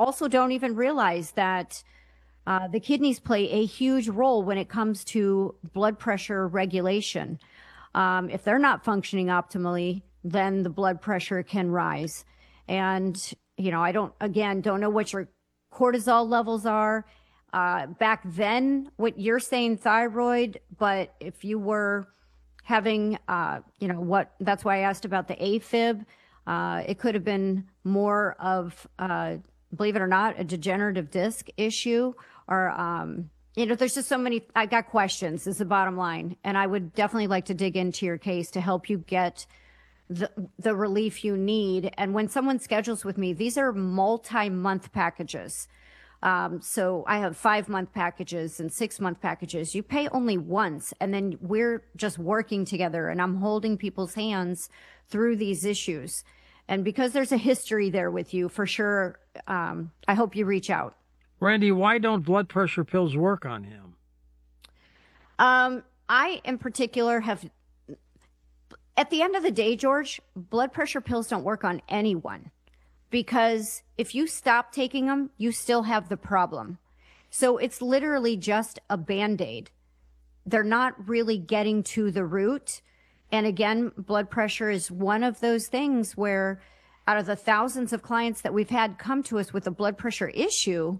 also don't even realize that the kidneys play a huge role when it comes to blood pressure regulation. If they're not functioning optimally, then the blood pressure can rise. And, I don't know what your cortisol levels are. Back then, what you're saying, thyroid, but if you were having, that's why I asked about the AFib. It could have been more of, believe it or not, a degenerative disc issue or, there's just so many, I got questions is the bottom line. And I would definitely like to dig into your case to help you get the relief you need. And when someone schedules with me, these are multi-month packages. So I have 5-month packages and 6-month packages. You pay only once, and then we're just working together, and I'm holding people's hands through these issues. And because there's a history there with you, for sure, I hope you reach out. Randy, why don't blood pressure pills work on him? I, in particular, have... At the end of the day, George, blood pressure pills don't work on anyone. Because if you stop taking them, you still have the problem. So it's literally just a Band-Aid. They're not really getting to the root. And again, blood pressure is one of those things where out of the thousands of clients that we've had come to us with a blood pressure issue,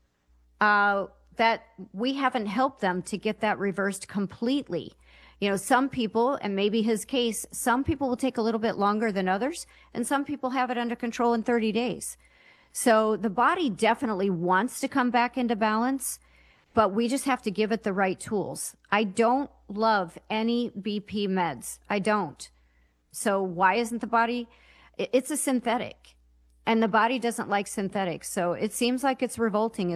that we haven't helped them to get that reversed completely. Some people, and maybe his case, some people will take a little bit longer than others, and some people have it under control in 30 days. So the body definitely wants to come back into balance, but we just have to give it the right tools. I don't love any BP meds. I don't. So why isn't the body? It's a synthetic, and the body doesn't like synthetics. So it seems like it's revolting.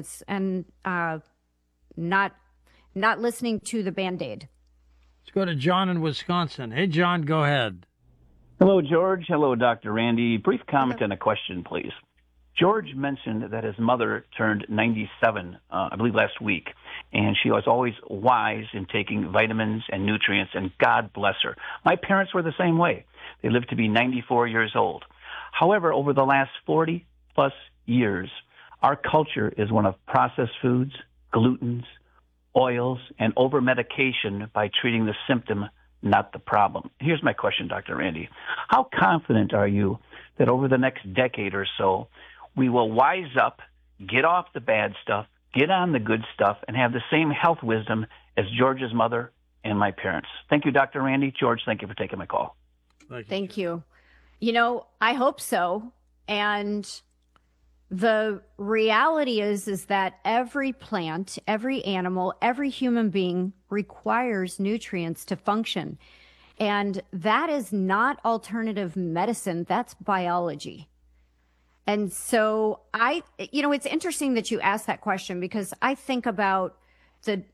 Not listening to the Band-Aid. Let's go to John in Wisconsin. Hey, John, go ahead. Hello, George. Hello, Dr. Randy. Brief comment and a question, please. George mentioned that his mother turned 97, I believe, last week, and she was always wise in taking vitamins and nutrients, and God bless her. My parents were the same way. They lived to be 94 years old. However, over the last 40-plus years, our culture is one of processed foods, glutens, oils, and over-medication by treating the symptom, not the problem. Here's my question, Dr. Randy. How confident are you that over the next decade or so, we will wise up, get off the bad stuff, get on the good stuff, and have the same health wisdom as George's mother and my parents? Thank you, Dr. Randy. George, thank you for taking my call. Thank you. I hope so. And the reality is that every plant, every animal, every human being requires nutrients to function. And that is not alternative medicine. That's biology. And so it's interesting that you asked that question, because I think about the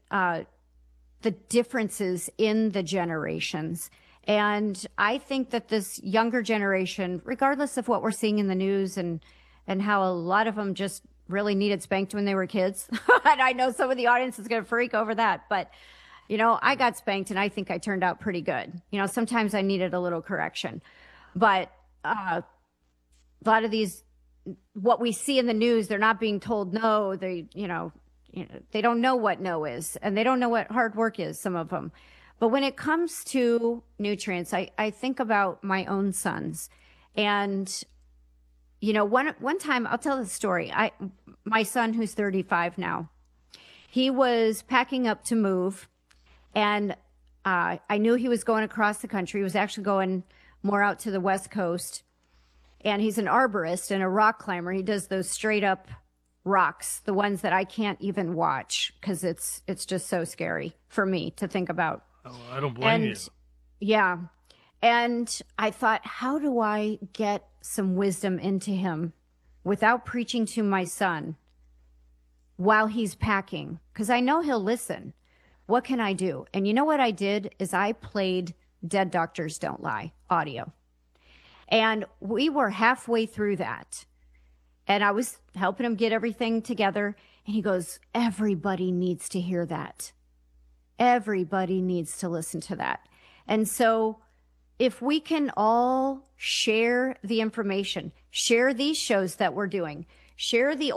differences in the generations. And I think that this younger generation, regardless of what we're seeing in the news and how a lot of them just really needed spanked when they were kids. And I know some of the audience is going to freak over that. But, I got spanked and I think I turned out pretty good. Sometimes I needed a little correction. But a lot of these, what we see in the news, they're not being told no. They don't know what no is. And they don't know what hard work is, some of them. But when it comes to nutrients, I think about my own sons. And one time, I'll tell the story. My son, who's 35 now, he was packing up to move, and I knew he was going across the country. He was actually going more out to the West Coast, and he's an arborist and a rock climber. He does those straight up rocks, the ones that I can't even watch because it's just so scary for me to think about. Oh, I don't blame you. Yeah. And I thought, how do I get some wisdom into him without preaching to my son while he's packing? Because I know he'll listen. What can I do? And you know what I did is I played Dead Doctors Don't Lie audio. And we were halfway through that. And I was helping him get everything together. And he goes, everybody needs to hear that. Everybody needs to listen to that. And so if we can all share the information, share these shows that we're doing, share the